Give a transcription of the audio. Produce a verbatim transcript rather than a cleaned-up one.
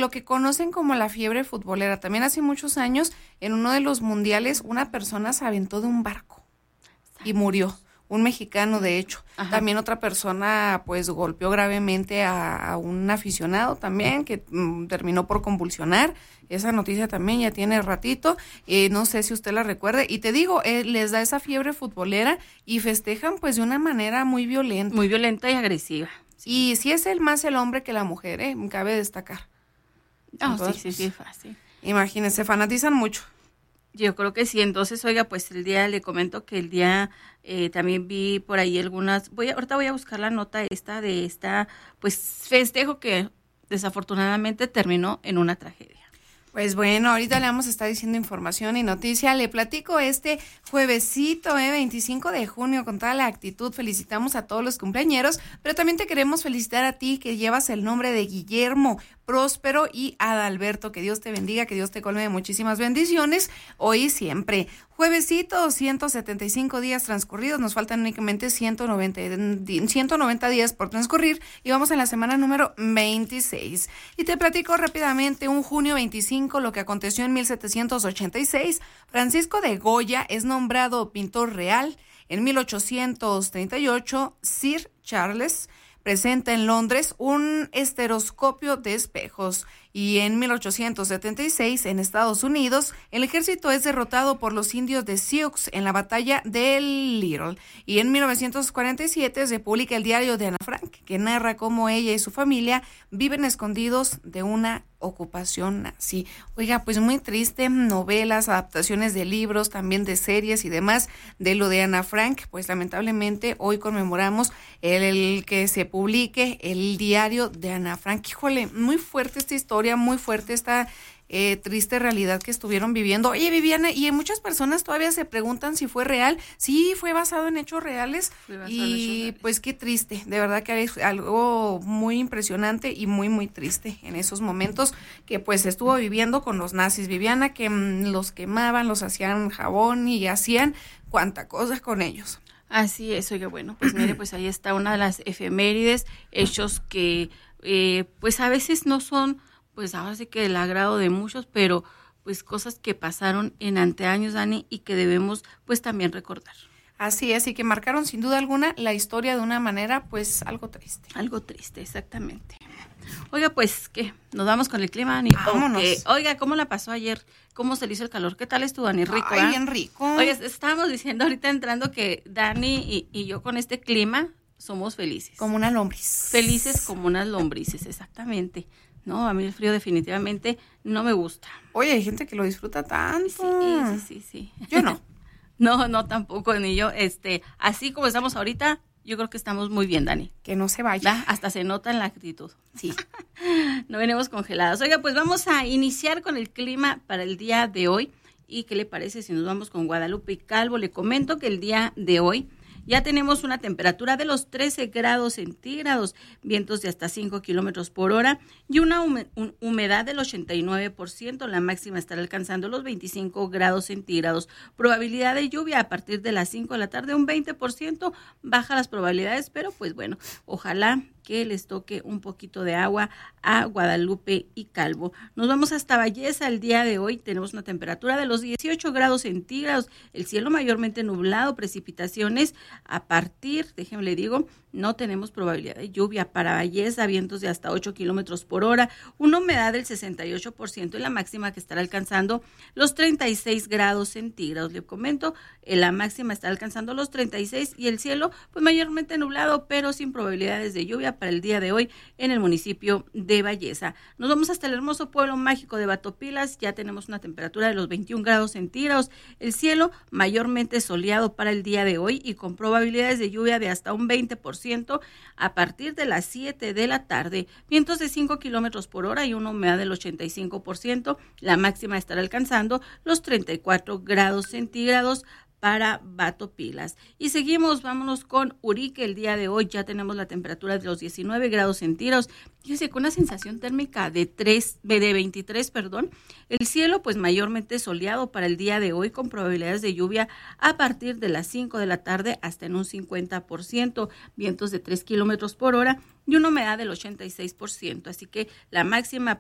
lo que conocen como la fiebre futbolera. También hace muchos años, en uno de los mundiales, una persona se aventó de un barco y murió. Un mexicano, de hecho. Ajá. También otra persona, pues, golpeó gravemente a, a un aficionado también, que mm, terminó por convulsionar. Esa noticia también ya tiene ratito. Eh, no sé si usted la recuerde. Y te digo, eh, les da esa fiebre futbolera y festejan, pues, de una manera muy violenta. Muy violenta y agresiva. Sí. Y sí es el más el hombre que la mujer, ¿eh? Cabe destacar. Oh, Entonces, sí, sí, sí, fácil. Imagínense, fanatizan mucho. Yo creo que sí. Entonces, oiga, pues el día, le comento que el día eh, también vi por ahí algunas, voy a, ahorita voy a buscar la nota esta de esta, pues festejo que desafortunadamente terminó en una tragedia. Pues bueno, ahorita le vamos a estar diciendo información y noticia. Le platico este juevesito, eh, veinticinco de junio, con toda la actitud. Felicitamos a todos los cumpleañeros, pero también te queremos felicitar a ti que llevas el nombre de Guillermo, Próspero y Adalberto. Que Dios te bendiga, que Dios te colme de muchísimas bendiciones hoy y siempre. Juevesito, ciento setenta y cinco días transcurridos, nos faltan únicamente ciento noventa, ciento noventa días por transcurrir y vamos en la semana número veintiséis. Y te platico rápidamente un junio veinticinco, lo que aconteció en mil setecientos ochenta y seis. Francisco de Goya es nombrado pintor real. En mil ochocientos treinta y ocho, Sir Charles presenta en Londres un estereoscopio de espejos. Y en mil ochocientos setenta y seis, en Estados Unidos, el ejército es derrotado por los indios de Sioux en la batalla de Little. Y en mil novecientos cuarenta y siete se publica el diario de Ana Frank, que narra cómo ella y su familia viven escondidos de una ocupación nazi. Oiga, pues muy triste, novelas, adaptaciones de libros, también de series y demás de lo de Ana Frank. Pues lamentablemente hoy conmemoramos el, el que se publique el diario de Ana Frank. Híjole, muy fuerte esta historia, muy fuerte esta eh, triste realidad que estuvieron viviendo. Oye, Viviana, y muchas personas todavía se preguntan si fue real. Sí, fue basado en hechos reales. Y hechos pues reales. Qué triste, de verdad que es algo muy impresionante y muy, muy triste en esos momentos que pues estuvo viviendo con los nazis. Viviana, que mmm, los quemaban, los hacían jabón y hacían cuanta cosa con ellos. Así es, oiga, bueno, pues mire, pues ahí está una de las efemérides, hechos que eh, pues a veces no son, pues ahora sí que del agrado de muchos, pero pues cosas que pasaron en anteaños, Dani, y que debemos pues también recordar. Así es, y que marcaron sin duda alguna la historia de una manera pues algo triste. Algo triste, exactamente. Oiga, pues, ¿qué? ¿Nos vamos con el clima, Dani? Vámonos. Okay. Oiga, ¿cómo la pasó ayer? ¿Cómo se le hizo el calor? ¿Qué tal estuvo, Dani? Rico, Ay, bien rico. Oiga, estábamos diciendo ahorita entrando que Dani y, y yo con este clima somos felices. Como una lombriz. Felices como unas lombrices, exactamente. No, a mí el frío definitivamente no me gusta. Oye, hay gente que lo disfruta tanto. Sí, sí, sí, sí. Yo no. No, no, tampoco, ni yo. Este, así como estamos ahorita, yo creo que estamos muy bien, Dani. Que no se vaya. ¿Da? Hasta se nota en la actitud. Sí. No venimos congeladas. Oiga, pues vamos a iniciar con el clima para el día de hoy. ¿Y qué le parece si nos vamos con Guadalupe y Calvo? Le comento que el día de hoy ya tenemos una temperatura de los trece grados centígrados, vientos de hasta cinco kilómetros por hora y una humedad del ochenta y nueve por ciento. La máxima estará alcanzando los veinticinco grados centígrados. Probabilidad de lluvia a partir de las cinco de la tarde, un veinte por ciento. Baja las probabilidades, pero pues bueno, ojalá que les toque un poquito de agua a Guadalupe y Calvo. Nos vamos hasta Valleza el día de hoy. Tenemos una temperatura de los dieciocho grados centígrados, el cielo mayormente nublado, precipitaciones a partir, déjenme le digo, no tenemos probabilidad de lluvia para Valleza, vientos de hasta ocho kilómetros por hora, una humedad del sesenta y ocho por ciento y la máxima que estará alcanzando los treinta y seis grados centígrados. Le comento, la máxima está alcanzando los treinta y seis y el cielo pues mayormente nublado, pero sin probabilidades de lluvia para el día de hoy en el municipio de Valleza. Nos vamos hasta el hermoso pueblo mágico de Batopilas, ya tenemos una temperatura de los veintiún grados centígrados, el cielo mayormente soleado para el día de hoy y con probabilidades de lluvia de hasta un veinte por ciento a partir de las siete de la tarde, vientos de cinco kilómetros por hora y una humedad del ochenta y cinco por ciento, la máxima estará alcanzando los treinta y cuatro grados centígrados para Batopilas. Y seguimos, vámonos con Urique. El día de hoy ya tenemos la temperatura de los diecinueve grados centígrados. Fíjese, con una sensación térmica de tres, de veintitrés, perdón. El cielo pues mayormente soleado para el día de hoy con probabilidades de lluvia a partir de las cinco de la tarde hasta en un cincuenta por ciento, vientos de tres kilómetros por hora y una humedad del ochenta y seis por ciento. Así que la máxima